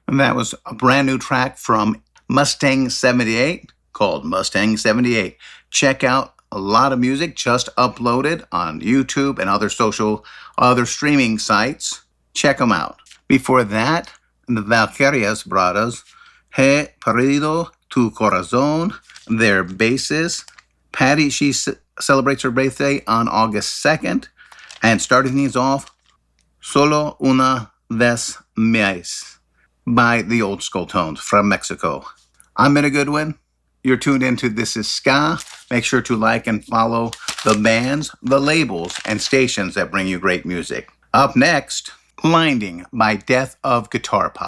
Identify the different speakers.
Speaker 1: And that was a brand new track from Mustang 78 called Mustang 78. Check out a lot of music just uploaded on YouTube and other streaming sites. Check them out. Before that, the Valkyrias brought us He Perdido Tu Corazón. Their bassist, Patty, she celebrates her birthday on August 2nd. And starting things off, Solo Una Vez Más by the Old Skull Tones from Mexico. I'm Minna Goodwin. You're tuned into This Is Ska. Make sure to like and follow the bands, the labels, and stations that bring you great music. Up next, Blinding by Death of Guitar Pop.